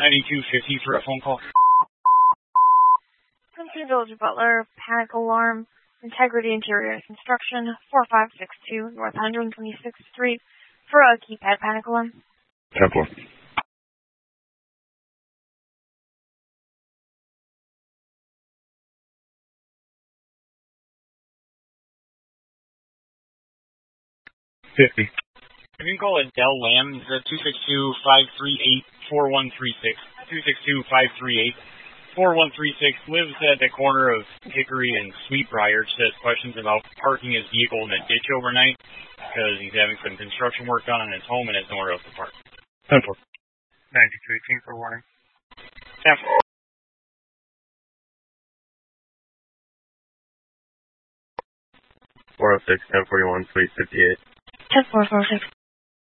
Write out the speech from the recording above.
9250 for a phone call. Quincy Village Butler, panic alarm, Integrity Interior Construction, 4562 North 126th Street for a keypad panic alarm. 10-4. $50. You can call it Dell Lamb. It's at 262-538-4136. 262-538-4136. Lives at the corner of Hickory and Sweetbriar. Just has questions about parking his vehicle in a ditch overnight because he's having some construction work done on his home and has nowhere else to park. 10-4. 9218 for warning. 10-4. 406, 1041, Suite 58. 10446.